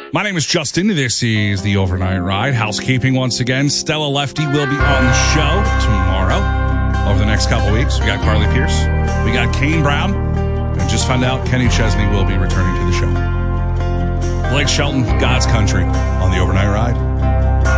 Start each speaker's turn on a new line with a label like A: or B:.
A: My name is Justin. This is the Overnight Ride. Housekeeping once again. Stella Lefty will be on the show tomorrow. Over the next couple weeks, we got Carly Pierce. We got Kane Brown. And just found out Kenny Chesney will be returning to the show. Blake Shelton, God's Country on the Overnight Ride.